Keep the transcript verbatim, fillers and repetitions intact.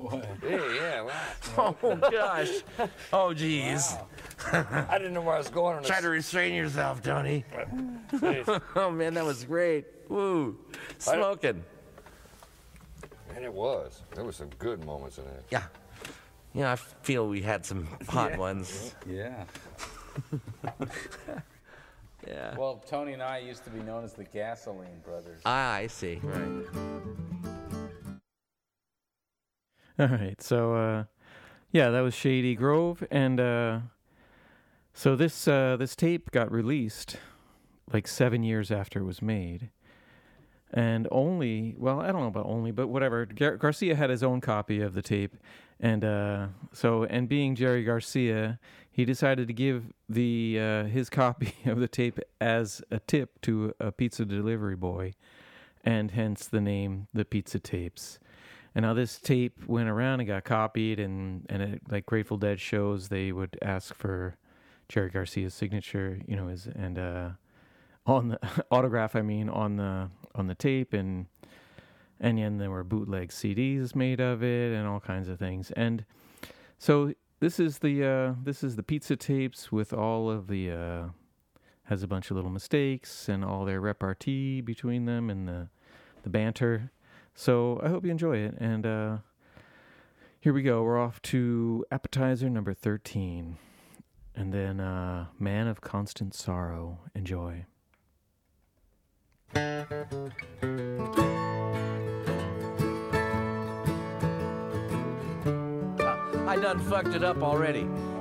What? Yeah, yeah. Wow. Oh, gosh. Oh, geez. Wow. I didn't know where I was going on this. Try to restrain yourself, Tony. Jeez. Oh, man, that was great. Woo. Smoking. And it was. There were some good moments in it. Yeah. Yeah, I feel we had some hot Yeah. ones. Yeah. Yeah. Well, Tony and I used to be known as the Gasoline Brothers. Ah, I see. Right. All right, so uh, yeah, that was Shady Grove, and uh, so this uh, this tape got released like seven years after it was made, and only well, I don't know about only, but whatever. Gar- Garcia had his own copy of the tape, and uh, so and being Jerry Garcia, he decided to give the uh, his copy of the tape as a tip to a pizza delivery boy, and hence the name, the Pizza Tapes. And now this tape went around and got copied, and, and it, like Grateful Dead shows, they would ask for Jerry Garcia's signature, you know, his and uh, on the autograph. I mean, on the on the tape, and and then there were bootleg C Ds made of it, and all kinds of things. And so this is the uh, this is the Pizza Tapes with all of the uh, has a bunch of little mistakes and all their repartee between them and the the banter. So I hope you enjoy it. And uh, here we go. We're off to appetizer number thirteen. And then uh, Man of Constant Sorrow. Enjoy. I done fucked it up already.